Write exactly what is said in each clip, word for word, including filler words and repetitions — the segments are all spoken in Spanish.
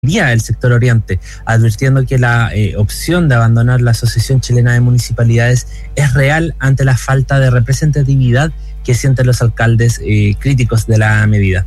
el sector oriente, advirtiendo que la eh, opción de abandonar la Asociación Chilena de Municipalidades es real ante la falta de representatividad que sienten los alcaldes eh, críticos de la medida.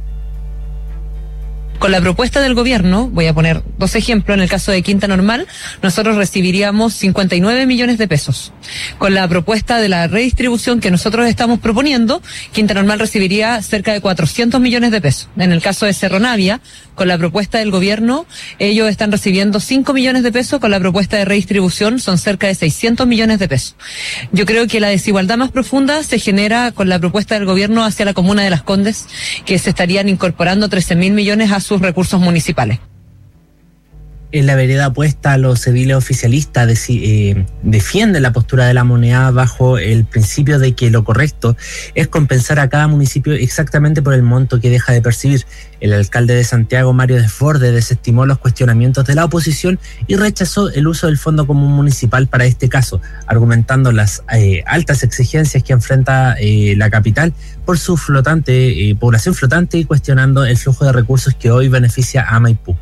Con la propuesta del gobierno, voy a poner dos ejemplos, en el caso de Quinta Normal, nosotros recibiríamos cincuenta y nueve millones de pesos. Con la propuesta de la redistribución que nosotros estamos proponiendo, Quinta Normal recibiría cerca de cuatrocientos millones de pesos. En el caso de Cerro Navia, con la propuesta del gobierno, ellos están recibiendo cinco millones de pesos, con la propuesta de redistribución son cerca de seiscientos millones de pesos. Yo creo que la desigualdad más profunda se genera con la propuesta del gobierno hacia la comuna de Las Condes, que se estarían incorporando trece mil millones a sus recursos municipales. En la vereda opuesta a los ediles oficialistas de, eh, defiende la postura de la moneda bajo el principio de que lo correcto es compensar a cada municipio exactamente por el monto que deja de percibir. El alcalde de Santiago, Mario Desbordes, desestimó los cuestionamientos de la oposición y rechazó el uso del Fondo Común Municipal para este caso, argumentando las eh, altas exigencias que enfrenta eh, la capital por su flotante eh, población flotante y cuestionando el flujo de recursos que hoy beneficia a Maipú.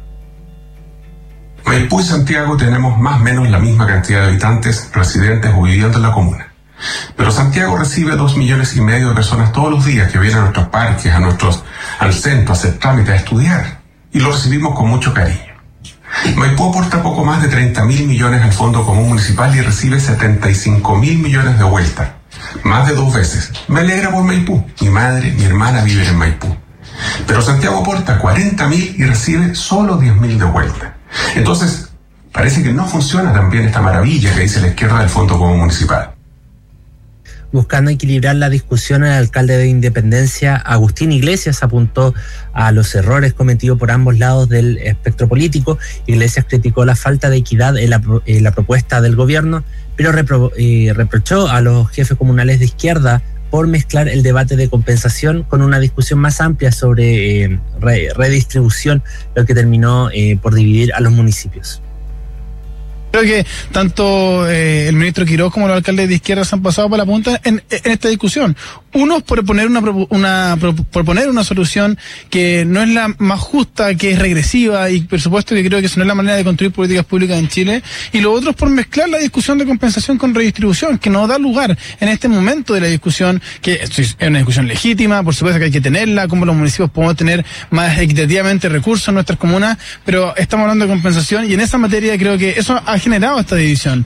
Maipú y Santiago tenemos más o menos la misma cantidad de habitantes residentes o viviendo en la comuna. Pero Santiago recibe dos millones y medio de personas todos los días que vienen a nuestros parques, a nuestros, al centro, a hacer trámites, a estudiar. Y lo recibimos con mucho cariño. Maipú aporta poco más de treinta mil millones al Fondo Común Municipal y recibe setenta y cinco mil millones de vuelta. Más de dos veces. Me alegra por Maipú. Mi madre, mi hermana viven en Maipú. Pero Santiago aporta cuarenta mil y recibe solo diez mil de vuelta. Entonces, parece que no funciona tan bien esta maravilla que dice la izquierda del Fondo Común Municipal. Buscando equilibrar la discusión, el alcalde de Independencia, Agustín Iglesias, apuntó a los errores cometidos por ambos lados del espectro político. Iglesias criticó la falta de equidad en la, en la propuesta del gobierno, pero repro, eh, reprochó a los jefes comunales de izquierda por mezclar el debate de compensación con una discusión más amplia sobre eh, re, redistribución, lo que terminó eh, por dividir a los municipios. Creo que tanto eh, el ministro Quiroz como los alcaldes de izquierda se han pasado por la punta en, en esta discusión. Unos por poner una, una por poner una solución que no es la más justa, que es regresiva, y por supuesto que creo que eso no es la manera de construir políticas públicas en Chile. Y los otros por mezclar la discusión de compensación con redistribución, que no da lugar en este momento de la discusión, que es una discusión legítima, por supuesto que hay que tenerla, como los municipios podemos tener más equitativamente recursos en nuestras comunas, pero estamos hablando de compensación y en esa materia creo que eso ha generado esta división.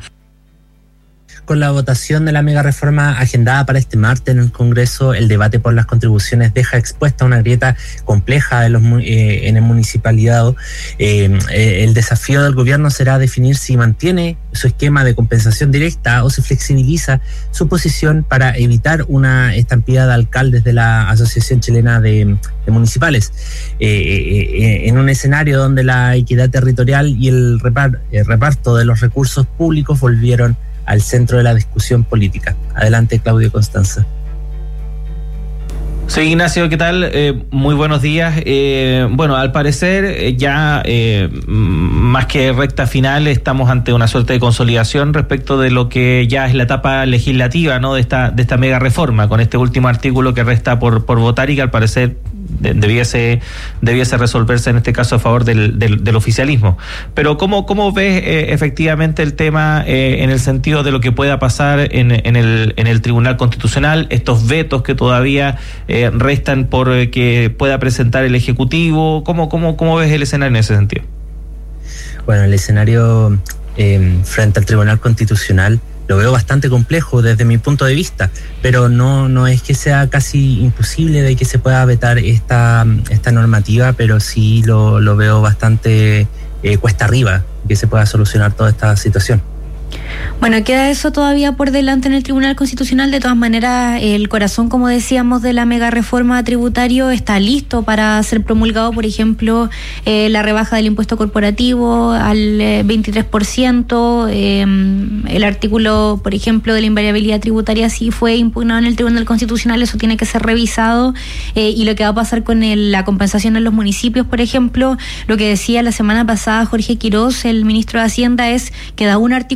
Con la votación de la mega reforma agendada para este martes en el Congreso, el debate por las contribuciones deja expuesta una grieta compleja de los, eh, en el municipalidad. Eh, eh, el desafío del gobierno será definir si mantiene su esquema de compensación directa o se flexibiliza su posición para evitar una estampida de alcaldes de la Asociación Chilena de, de Municipales. Eh, eh, en un escenario donde la equidad territorial y el, repar, el reparto de los recursos públicos volvieron al centro de la discusión política. Adelante, Claudio Constanza. Sí, Ignacio, ¿qué tal? Eh, muy buenos días. Eh, bueno, al parecer eh, ya eh, más que recta final estamos ante una suerte de consolidación respecto de lo que ya es la etapa legislativa, ¿no? de esta de esta mega reforma, con este último artículo que resta por por votar y que al parecer de, debiese debiese resolverse en este caso a favor del del, del oficialismo. Pero ¿cómo cómo ves eh, efectivamente el tema eh, en el sentido de lo que pueda pasar en en el en el Tribunal Constitucional, estos vetos que todavía eh, Eh, restan por eh, que pueda presentar el Ejecutivo? ¿Cómo, cómo, cómo ves el escenario en ese sentido? Bueno, el escenario eh, frente al Tribunal Constitucional lo veo bastante complejo desde mi punto de vista, pero no, no es que sea casi imposible de que se pueda vetar esta, esta normativa, pero sí lo, lo veo bastante eh, cuesta arriba que se pueda solucionar toda esta situación. Bueno, queda eso todavía por delante en el Tribunal Constitucional. De todas maneras, el corazón, como decíamos, de la mega reforma tributario está listo para ser promulgado. Por ejemplo, eh, la rebaja del impuesto corporativo al eh, veintitrés por ciento, eh, el artículo, por ejemplo, de la invariabilidad tributaria sí fue impugnado en el Tribunal Constitucional, eso tiene que ser revisado, eh, y lo que va a pasar con el, la compensación en los municipios, por ejemplo, lo que decía la semana pasada Jorge Quiroz, el ministro de Hacienda, es que da un artículo que no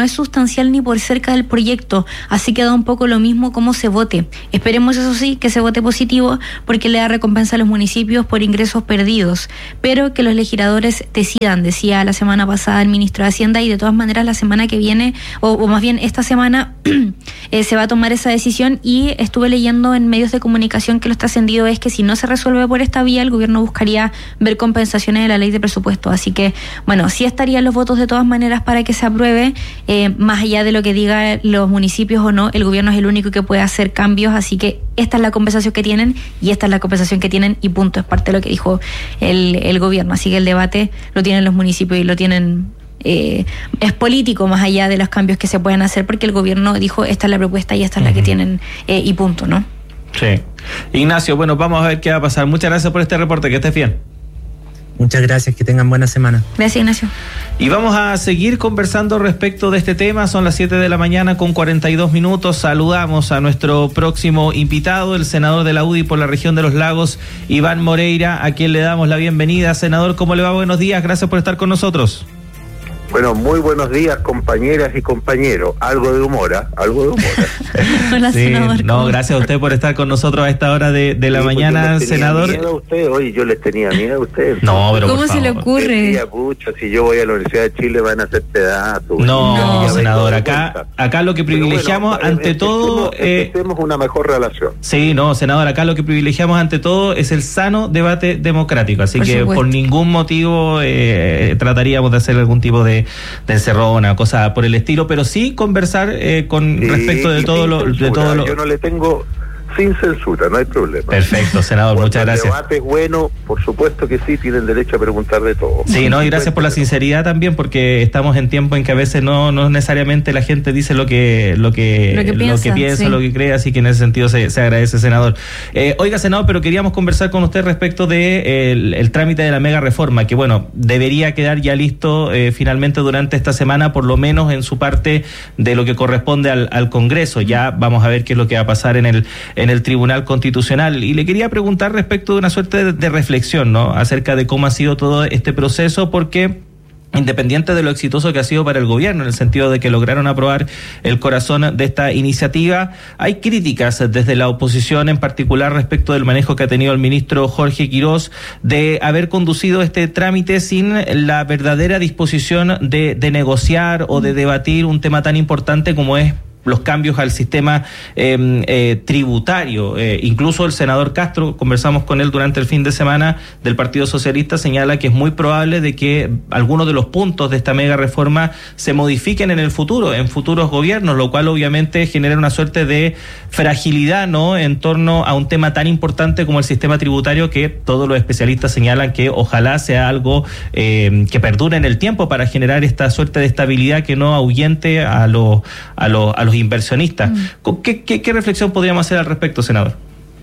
no es sustancial ni por cerca del proyecto, así que da un poco lo mismo cómo se vote. Esperemos, eso sí, que se vote positivo porque le da recompensa a los municipios por ingresos perdidos, pero que los legisladores decidan, decía la semana pasada el ministro de Hacienda, y de todas maneras la semana que viene, o, o más bien esta semana, eh, se va a tomar esa decisión, y estuve leyendo en medios de comunicación que lo trascendido es que si no se resuelve por esta vía, el gobierno buscaría ver compensaciones de la ley de presupuesto. Así que, bueno, sí estarían los votos de todas maneras para que se apruebe, eh, más allá de lo que digan los municipios o no, el gobierno es el único que puede hacer cambios, así que esta es la compensación que tienen y esta es la compensación que tienen y punto, es parte de lo que dijo el, el gobierno. Así que el debate lo tienen los municipios y lo tienen... Eh, es político más allá de los cambios que se pueden hacer, porque el gobierno dijo esta es la propuesta y esta es la que tienen, eh, y punto, ¿no? Sí. Ignacio, bueno, vamos a ver qué va a pasar. Muchas gracias por este reporte, que estés bien. Muchas gracias, que tengan buena semana. Gracias, Ignacio. Y vamos a seguir conversando respecto de este tema. Son las siete de la mañana con cuarenta y dos minutos. Saludamos a nuestro próximo invitado, el senador de la U D I por la región de los Lagos, Iván Moreira, a quien le damos la bienvenida. Senador, ¿cómo le va? Buenos días, gracias por estar con nosotros. Bueno, muy buenos días, compañeras y compañeros. Algo de humor, ¿eh? Algo de humor. Hola, sí, senador. No, gracias a usted por estar con nosotros a esta hora de, de la sí, mañana, pues senador. Yo les tenía miedo a usted, hoy yo les tenía miedo a usted. No, pero ¿cómo por se favor. le ocurre? Decía, pucha, si yo voy a la Universidad de Chile van a hacer pedazos. No, no senador, acá, acá lo que privilegiamos bueno, ante todo... Tenemos eh, una mejor relación. Sí, no, senador, acá lo que privilegiamos ante todo es el sano debate democrático, así por que supuesto. Por ningún motivo eh, trataríamos de hacer algún tipo de, de encerrón, una cosa por el estilo, pero sí conversar eh, con sí, respecto de todo lo, de todo lo... Yo no le tengo sin censura, no hay problema. Perfecto, senador, Cuando muchas gracias. El debate es bueno, por supuesto que sí, tienen derecho a preguntar de todo. Sí, no, y gracias por la sinceridad también, porque estamos en tiempo en que a veces no, no necesariamente la gente dice lo que lo que lo que piensa, lo que, piensa sí. lo que cree, así que en ese sentido se, se agradece, senador. Eh, oiga, senador, pero queríamos conversar con usted respecto de eh, el, el trámite de la mega reforma, que bueno, debería quedar ya listo eh, finalmente durante esta semana, por lo menos en su parte de lo que corresponde al, al Congreso. Ya vamos a ver qué es lo que va a pasar en el en el Tribunal Constitucional. Y le quería preguntar respecto de una suerte de, de reflexión, ¿no?, acerca de cómo ha sido todo este proceso, porque independiente de lo exitoso que ha sido para el gobierno, en el sentido de que lograron aprobar el corazón de esta iniciativa, hay críticas desde la oposición, en particular respecto del manejo que ha tenido el ministro Jorge Quirós de haber conducido este trámite sin la verdadera disposición de, de negociar o de debatir un tema tan importante como es los cambios al sistema eh, eh, tributario. Eh, incluso el senador Castro, conversamos con él durante el fin de semana, del Partido Socialista, señala que es muy probable de que algunos de los puntos de esta mega reforma se modifiquen en el futuro, en futuros gobiernos, lo cual obviamente genera una suerte de fragilidad, ¿no?, en torno a un tema tan importante como el sistema tributario, que todos los especialistas señalan que ojalá sea algo eh, que perdure en el tiempo para generar esta suerte de estabilidad que no ahuyente a los a los a los inversionistas. Mm. ¿Qué, qué, ¿Qué reflexión podríamos hacer al respecto, senador?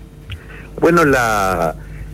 Bueno, la,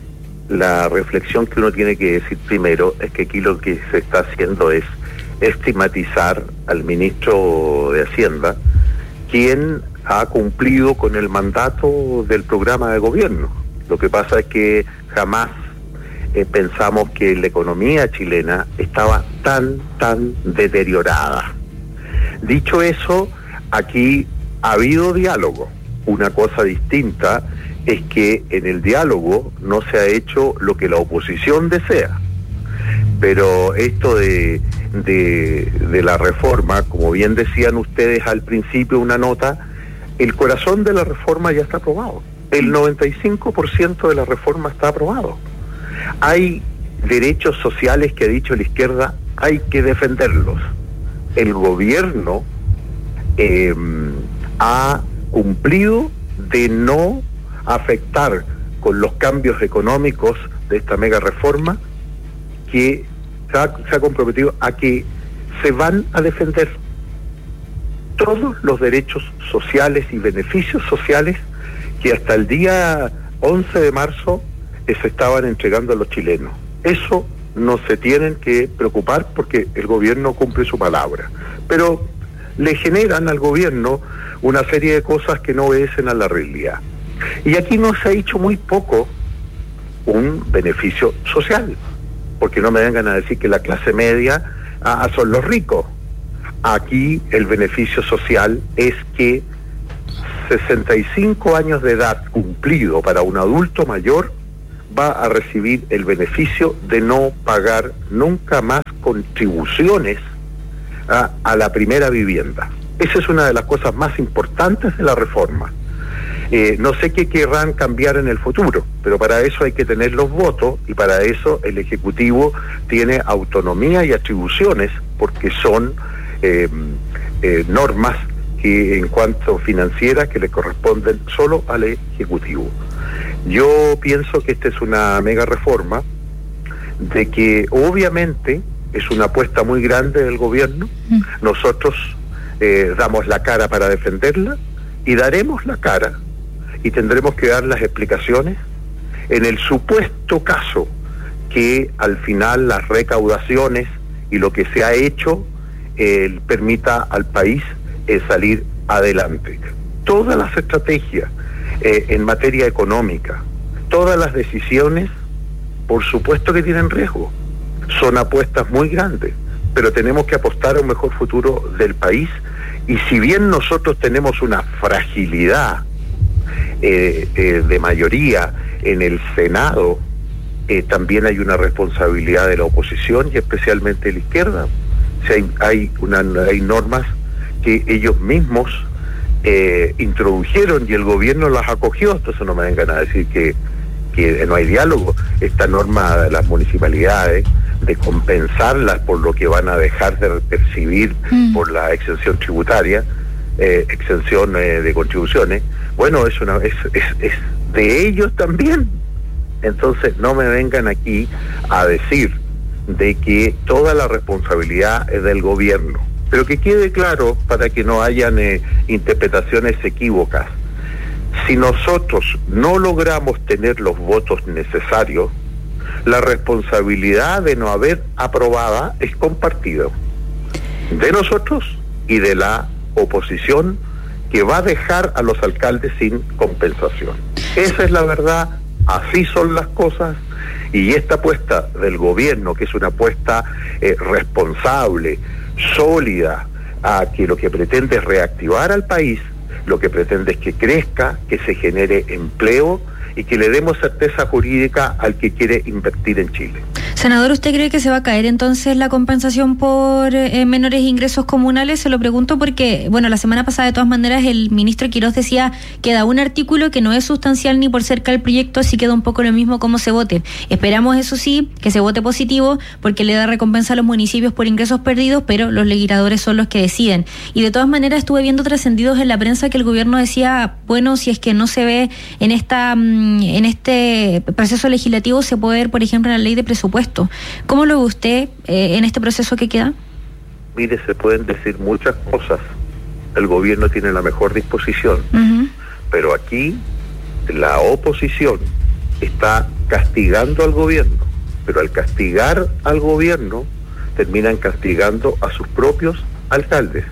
la reflexión que uno tiene que decir primero es que aquí lo que se está haciendo es estigmatizar al ministro de Hacienda, quien ha cumplido con el mandato del programa de gobierno. Lo que pasa es que jamás eh, pensamos que la economía chilena estaba tan, tan deteriorada. Dicho eso, aquí ha habido diálogo. Una cosa distinta es que en el diálogo no se ha hecho lo que la oposición desea. Pero esto de, de, de la reforma, como bien decían ustedes al principio una nota, el corazón de la reforma ya está aprobado. El noventa y cinco por ciento de la reforma está aprobado. Hay derechos sociales que ha dicho la izquierda, hay que defenderlos. El gobierno eh, ha cumplido de no afectar con los cambios económicos de esta mega reforma, que se ha, se ha comprometido a que se van a defender todos los derechos sociales y beneficios sociales que hasta el día once de marzo eh, se estaban entregando a los chilenos. Eso no se tienen que preocupar porque el gobierno cumple su palabra, pero le generan al gobierno una serie de cosas que no obedecen a la realidad. Y aquí no se ha hecho muy poco un beneficio social, porque no me vengan a decir que la clase media ah, son los ricos. Aquí el beneficio social es que sesenta y cinco años de edad cumplido para un adulto mayor va a recibir el beneficio de no pagar nunca más contribuciones a, a la primera vivienda. Esa es una de las cosas más importantes de la reforma. Eh, no sé qué querrán cambiar en el futuro, pero para eso hay que tener los votos y para eso el Ejecutivo tiene autonomía y atribuciones porque son eh, eh, normas que en cuanto financieras que le corresponden solo al Ejecutivo. Yo pienso que esta es una mega reforma de que obviamente es una apuesta muy grande del gobierno. Nosotros eh, damos la cara para defenderla y daremos la cara y tendremos que dar las explicaciones en el supuesto caso que al final las recaudaciones y lo que se ha hecho eh, permita al país eh, salir adelante. Todas las estrategias eh, en materia económica, todas las decisiones, por supuesto que tienen riesgo, son apuestas muy grandes, pero tenemos que apostar a un mejor futuro del país y si bien nosotros tenemos una fragilidad Eh, eh, de mayoría en el Senado, eh, también hay una responsabilidad de la oposición y especialmente de la izquierda. O sea, hay, hay, una, hay normas que ellos mismos eh, introdujeron y el gobierno las acogió, entonces no me vengan a decir que, que no hay diálogo. Esta norma de las municipalidades, de compensarlas por lo que van a dejar de percibir mm. por la exención tributaria, eh, exención eh, de contribuciones, bueno, es una es, es, es de ellos también. Entonces no me vengan aquí a decir de que toda la responsabilidad es del gobierno. Pero que quede claro para que no hayan eh, interpretaciones equívocas. Si nosotros no logramos tener los votos necesarios, la responsabilidad de no haber aprobada es compartida de nosotros y de la oposición, que va a dejar a los alcaldes sin compensación. Esa es la verdad, así son las cosas, y esta apuesta del gobierno, que es una apuesta eh, responsable, sólida, a que lo que pretende es reactivar al país, lo que pretende es que crezca, que se genere empleo y que le demos certeza jurídica al que quiere invertir en Chile. Senador, ¿usted cree que se va a caer entonces la compensación por eh, menores ingresos comunales? Se lo pregunto porque, bueno, la semana pasada de todas maneras el ministro Quirós decía que da un artículo que no es sustancial ni por cerca del proyecto, así queda un poco lo mismo como se vote. Esperamos, eso sí, que se vote positivo porque le da recompensa a los municipios por ingresos perdidos, pero los legisladores son los que deciden. Y de todas maneras estuve viendo trascendidos en la prensa que el gobierno decía, bueno, si es que no se ve en esta en este proceso legislativo, se puede ver, por ejemplo, en la ley de presupuesto. ¿Cómo lo ve usted eh, en este proceso que queda? Mire, se pueden decir muchas cosas. El gobierno tiene la mejor disposición, uh-huh. pero aquí la oposición está castigando al gobierno, pero al castigar al gobierno terminan castigando a sus propios alcaldes.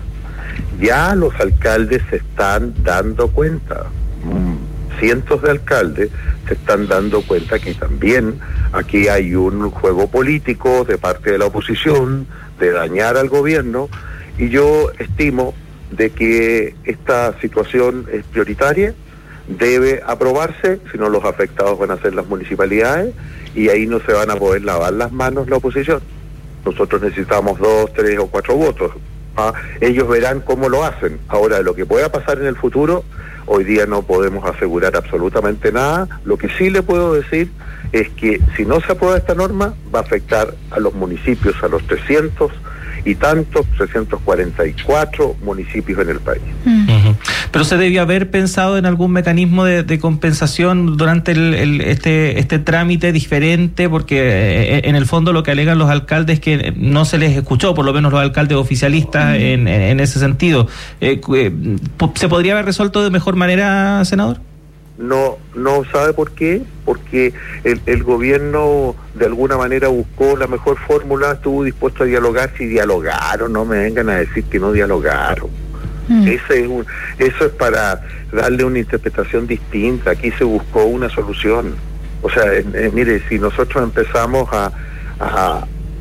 Ya los alcaldes se están dando cuenta, cientos de alcaldes se están dando cuenta que también aquí hay un juego político de parte de la oposición de dañar al gobierno, y yo estimo de que esta situación es prioritaria, debe aprobarse, si no los afectados van a ser las municipalidades y ahí no se van a poder lavar las manos la oposición. Nosotros necesitamos dos, tres o cuatro votos. ¿ah? Ellos verán cómo lo hacen. Ahora, lo que pueda pasar en el futuro, hoy día no podemos asegurar absolutamente nada. Lo que sí le puedo decir es que si no se aprueba esta norma, va a afectar a los municipios, a los trescientos y tantos, trescientos cuarenta y cuatro municipios en el país. Mm. Uh-huh. Pero se debió haber pensado en algún mecanismo de, de compensación durante el, el, este, este trámite diferente, porque eh, en el fondo lo que alegan los alcaldes es que no se les escuchó, por lo menos los alcaldes oficialistas, uh-huh. en, en, en ese sentido. Eh, eh, ¿Se podría haber resuelto de mejor manera, senador? No, no sabe por qué, porque el, el gobierno de alguna manera buscó la mejor fórmula, estuvo dispuesto a dialogar. Si dialogaron, no me vengan a decir que no dialogaron. Mm. Ese es un, eso es para darle una interpretación distinta. Aquí se buscó una solución. O sea, eh, eh, mire, si nosotros empezamos a, a,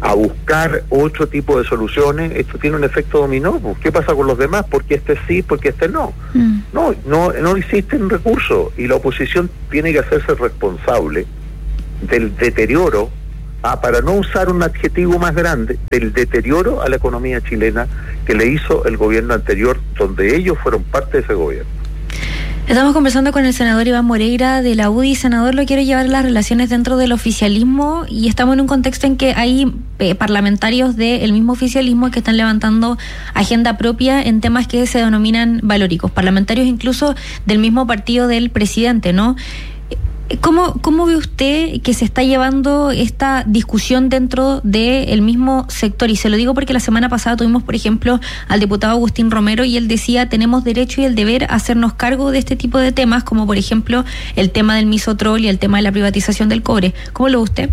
a buscar otro tipo de soluciones, esto tiene un efecto dominó. ¿Qué pasa con los demás? Porque este sí, porque este no. Mm. No, no, no existen recursos y la oposición tiene que hacerse responsable del deterioro, ah, para no usar un adjetivo más grande, del deterioro a la economía chilena que le hizo el gobierno anterior, donde ellos fueron parte de ese gobierno. Estamos conversando con el senador Iván Moreira de la U D I. Senador, lo quiero llevar a las relaciones dentro del oficialismo y estamos en un contexto en que hay eh, parlamentarios del mismo oficialismo que están levantando agenda propia en temas que se denominan valóricos, parlamentarios incluso del mismo partido del presidente, ¿no? ¿Cómo, ¿Cómo ve usted que se está llevando esta discusión dentro del mismo sector? Y se lo digo porque la semana pasada tuvimos, por ejemplo, al diputado Agustín Romero y él decía, tenemos derecho y el deber a hacernos cargo de este tipo de temas, como por ejemplo el tema del misotrol y el tema de la privatización del cobre. ¿Cómo lo ve usted?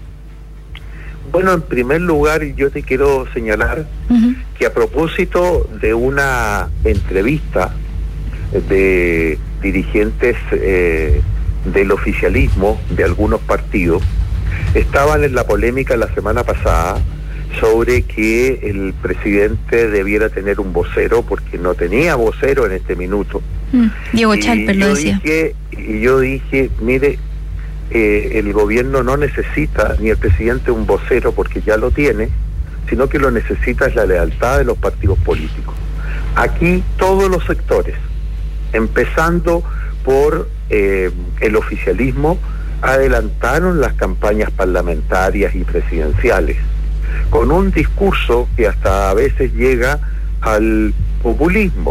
Bueno, en primer lugar, yo te quiero señalar uh-huh. que a propósito de una entrevista de dirigentes eh, del oficialismo de algunos partidos, estaban en la polémica la semana pasada sobre que el presidente debiera tener un vocero porque no tenía vocero en este minuto. Mm, Diego Chalper lo decía. Dije, y yo dije, mire, eh, el gobierno no necesita ni el presidente un vocero porque ya lo tiene, sino que lo necesita es la lealtad de los partidos políticos. Aquí todos los sectores, empezando por eh, el oficialismo, adelantaron las campañas parlamentarias y presidenciales con un discurso que hasta a veces llega al populismo.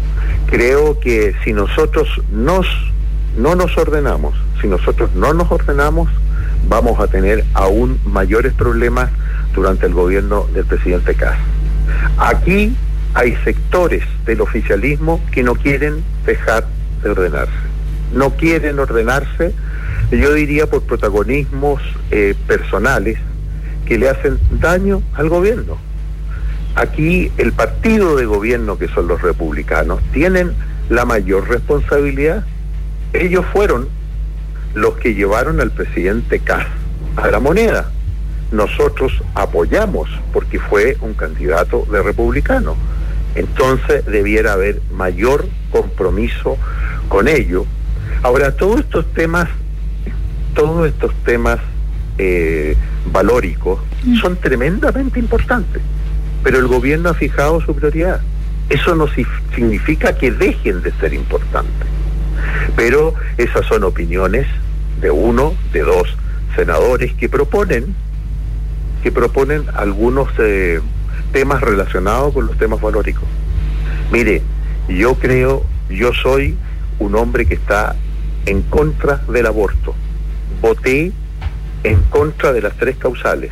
Creo que si nosotros nos, no nos ordenamos, si nosotros no nos ordenamos, vamos a tener aún mayores problemas durante el gobierno del presidente Kast. Aquí hay sectores del oficialismo que no quieren dejar de ordenarse. No quieren ordenarse, yo diría, por protagonismos eh, personales que le hacen daño al gobierno. Aquí el partido de gobierno, que son los republicanos, tienen la mayor responsabilidad. Ellos fueron los que llevaron al presidente Kast a la moneda. Nosotros apoyamos porque fue un candidato de republicano. Entonces debiera haber mayor compromiso con ello. Ahora, todos estos temas, todos estos temas eh, valóricos son tremendamente importantes, pero el gobierno ha fijado su prioridad. Eso no si, significa que dejen de ser importantes, pero esas son opiniones de uno, de dos senadores que proponen, que proponen algunos eh, temas relacionados con los temas valóricos. Mire, yo creo, yo soy un hombre que está en contra del aborto. Voté en contra de las tres causales.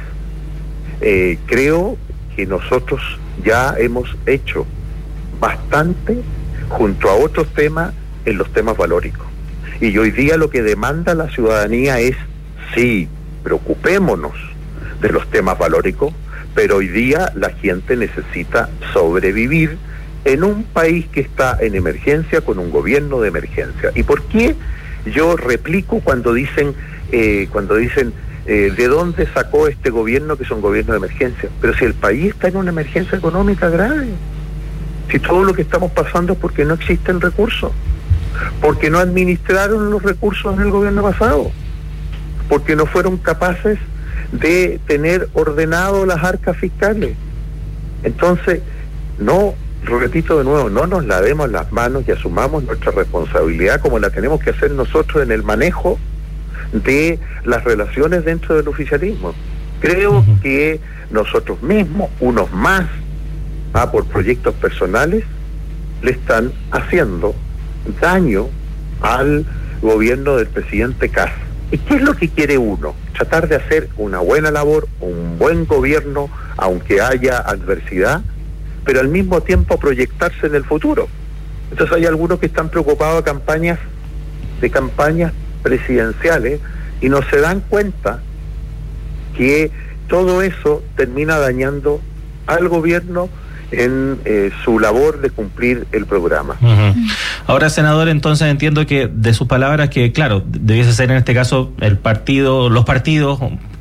Eh, creo que nosotros ya hemos hecho bastante junto a otros temas en los temas valóricos. Y hoy día lo que demanda la ciudadanía es, sí, preocupémonos de los temas valóricos, pero hoy día la gente necesita sobrevivir en un país que está en emergencia, con un gobierno de emergencia. ¿Y por qué yo replico cuando dicen, eh, cuando dicen eh, de dónde sacó este gobierno que es un gobierno de emergencia? Pero si el país está en una emergencia económica grave, si todo lo que estamos pasando es porque no existen recursos, porque no administraron los recursos en el gobierno pasado, porque no fueron capaces de tener ordenado las arcas fiscales. Entonces, no, repito de nuevo, no nos lavemos las manos y asumamos nuestra responsabilidad como la tenemos que hacer nosotros en el manejo de las relaciones dentro del oficialismo. Creo uh-huh. que nosotros mismos, unos más, ah, por proyectos personales, le están haciendo daño al gobierno del presidente Kast. ¿Y qué es lo que quiere uno? Tratar de hacer una buena labor, un buen gobierno, aunque haya adversidad, pero al mismo tiempo proyectarse en el futuro. Entonces hay algunos que están preocupados de campañas, de campañas presidenciales y no se dan cuenta que todo eso termina dañando al gobierno en eh, su labor de cumplir el programa. Uh-huh. Ahora, senador, entonces entiendo que de sus palabras que, claro, debiese ser en este caso el partido, los partidos,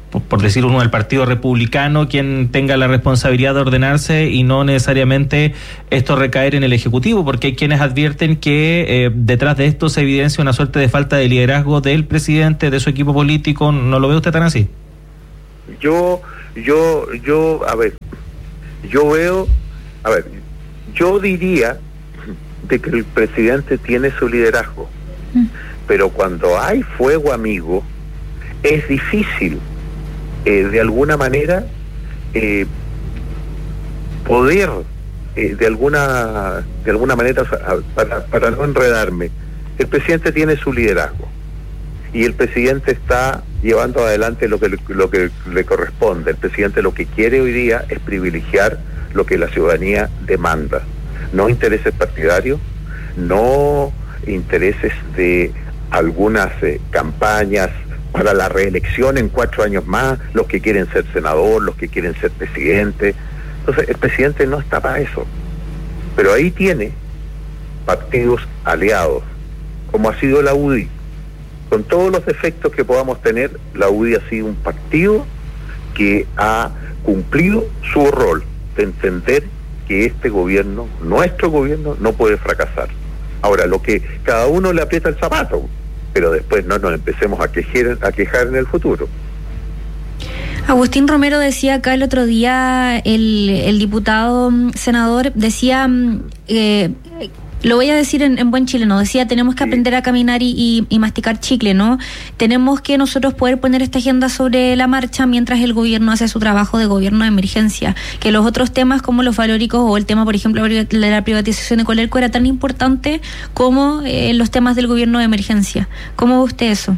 por, por decir uno, el Partido Republicano quien tenga la responsabilidad de ordenarse y no necesariamente esto recaer en el Ejecutivo, porque hay quienes advierten que eh, detrás de esto se evidencia una suerte de falta de liderazgo del presidente, de su equipo político. ¿No lo ve usted tan así? Yo, yo, yo, a ver, yo veo, a ver, yo diría de que el presidente tiene su liderazgo, mm. pero cuando hay fuego amigo, es difícil, eh, de alguna manera, eh, poder, eh, de alguna, de alguna manera, para, para no enredarme, el presidente tiene su liderazgo y el presidente está llevando adelante lo que lo que le corresponde. El presidente lo que quiere hoy día es privilegiar lo que la ciudadanía demanda, no intereses partidarios, no intereses de algunas eh, campañas para la reelección en cuatro años más, los que quieren ser senador, los que quieren ser presidente. Entonces el presidente no está para eso, pero ahí tiene partidos aliados, como ha sido la U D I. Con todos los defectos que podamos tener, la U D I ha sido un partido que ha cumplido su rol de entender que este gobierno, nuestro gobierno, no puede fracasar. Ahora, lo que cada uno le aprieta el zapato, pero después no nos empecemos a quejar, a quejar en el futuro. Agustín Romero decía acá el otro día, el, el diputado senador decía, eh, lo voy a decir en, en buen chileno, decía, tenemos que aprender a caminar y, y, y masticar chicle, ¿no? Tenemos que nosotros poder poner esta agenda sobre la marcha mientras el gobierno hace su trabajo de gobierno de emergencia. Que los otros temas como los valóricos o el tema, por ejemplo, de la privatización de Codelco era tan importante como eh, los temas del gobierno de emergencia. ¿Cómo ve usted eso?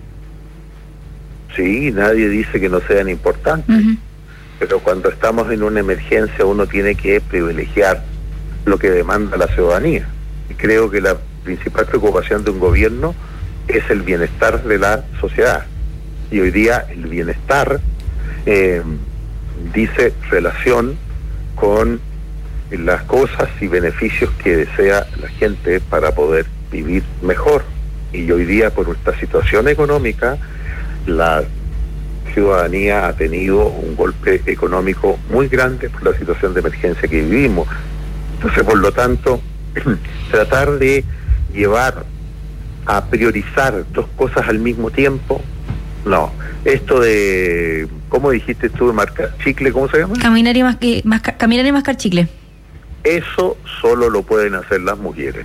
Sí, nadie dice que no sean importantes, uh-huh. pero cuando estamos en una emergencia uno tiene que privilegiar lo que demanda la ciudadanía. Y creo que la principal preocupación de un gobierno es el bienestar de la sociedad. Y hoy día el bienestar eh, dice relación con las cosas y beneficios que desea la gente para poder vivir mejor. Y hoy día, por nuestra situación económica, la ciudadanía ha tenido un golpe económico muy grande por la situación de emergencia que vivimos. Entonces, por lo tanto, tratar de llevar a priorizar dos cosas al mismo tiempo, no. Esto de, ¿cómo dijiste tú, de marcar chicle, cómo se llama? Caminar y, mas, mas, caminar y mascar chicle. Eso solo lo pueden hacer las mujeres.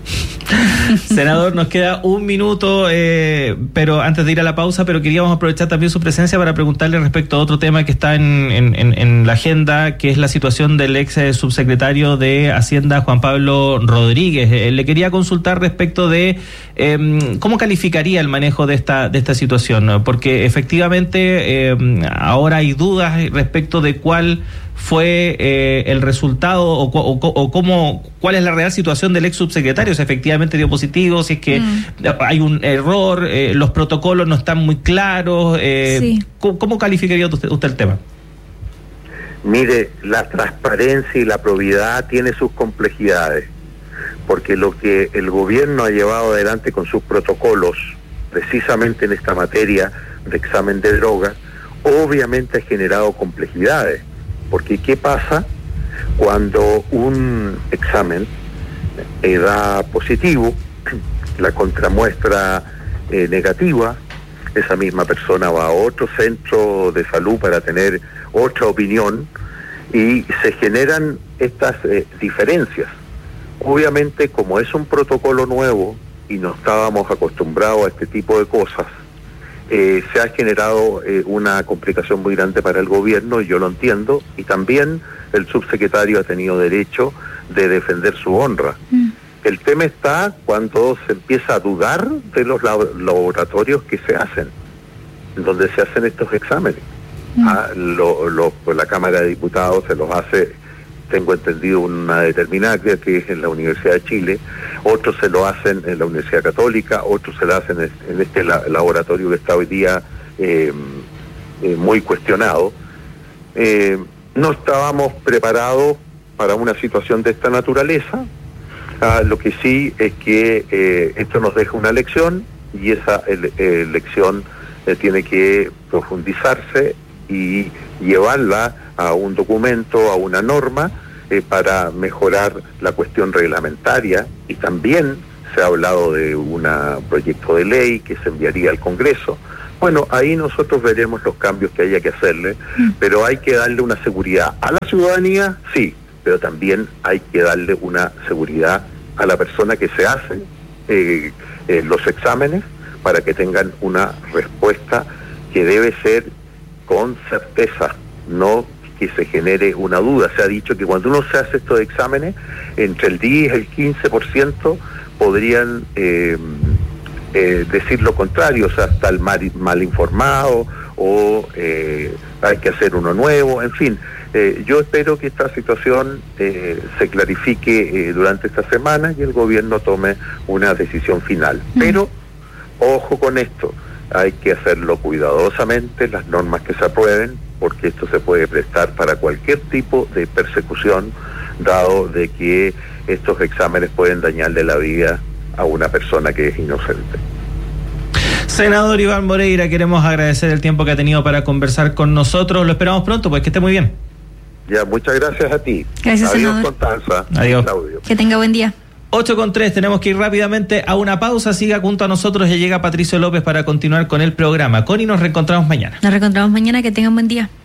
Senador, nos queda un minuto, eh, pero antes de ir a la pausa, pero queríamos aprovechar también su presencia para preguntarle respecto a otro tema que está en, en, en la agenda, que es la situación del ex subsecretario de Hacienda, Juan Pablo Rodríguez. Eh, le quería consultar respecto de eh, cómo calificaría el manejo de esta de esta situación, porque efectivamente eh, ahora hay dudas respecto de cuál fue eh, el resultado o, o, o cómo, cuál es la real situación del ex subsecretario, si efectivamente dio positivo, si es que mm. hay un error, eh, los protocolos no están muy claros. Eh, sí. ¿cómo, ¿Cómo calificaría usted, usted el tema? Mire, la transparencia y la probidad tiene sus complejidades, porque lo que el gobierno ha llevado adelante con sus protocolos, precisamente en esta materia de examen de drogas, obviamente ha generado complejidades. Porque ¿qué pasa cuando un examen eh, da positivo, la contramuestra eh, negativa, esa misma persona va a otro centro de salud para tener otra opinión y se generan estas eh, diferencias? Obviamente, como es un protocolo nuevo y no estábamos acostumbrados a este tipo de cosas, Eh, se ha generado eh, una complicación muy grande para el gobierno, y yo lo entiendo, y también el subsecretario ha tenido derecho de defender su honra. Mm. El tema está cuando se empieza a dudar de los lab- laboratorios que se hacen, donde se hacen estos exámenes. Mm. Ah, lo, lo, pues la Cámara de Diputados se los hace, tengo entendido, una determinada, creo que es en la Universidad de Chile, otros se lo hacen en la Universidad Católica, otros se lo hacen en este laboratorio que está hoy día eh, eh, muy cuestionado. Eh, no estábamos preparados para una situación de esta naturaleza. Ah, lo que sí es que eh, esto nos deja una lección, y esa el, eh, lección eh, tiene que profundizarse y llevarla a un documento, a una norma, eh, para mejorar la cuestión reglamentaria. Y también se ha hablado de un proyecto de ley que se enviaría al Congreso. Bueno, ahí nosotros veremos los cambios que haya que hacerle, mm. pero hay que darle una seguridad a la ciudadanía, sí, pero también hay que darle una seguridad a la persona que se hace eh, eh, los exámenes, para que tengan una respuesta que debe ser con certeza, no que se genere una duda. Se ha dicho que cuando uno se hace estos exámenes, entre el diez y el quince por ciento podrían eh, eh, decir lo contrario, o sea, estar mal, mal informado, o eh, hay que hacer uno nuevo, en fin. Eh, yo espero que esta situación eh, se clarifique eh, durante esta semana y el gobierno tome una decisión final. Mm. Pero, ojo con esto, hay que hacerlo cuidadosamente, las normas que se aprueben, porque esto se puede prestar para cualquier tipo de persecución, dado de que estos exámenes pueden dañarle la vida a una persona que es inocente. Senador Iván Moreira, queremos agradecer el tiempo que ha tenido para conversar con nosotros. Lo esperamos pronto, pues que esté muy bien. Ya, muchas gracias a ti. Gracias, Adiós, senador. Constanza. Adiós. Claudio. Que tenga buen día. ocho con tres, tenemos que ir rápidamente a una pausa. Siga junto a nosotros, ya llega Patricio López para continuar con el programa. Connie, nos reencontramos mañana. Nos reencontramos mañana, que tengan buen día.